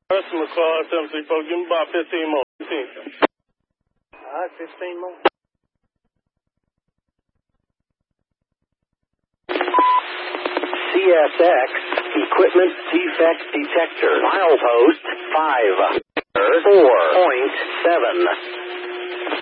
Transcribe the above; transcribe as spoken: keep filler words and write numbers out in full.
Customer call seven three four. Give me about fifteen more. fifteen. All right, fifteen more. C S X Equipment Defect Detector. Milepost five four point seven.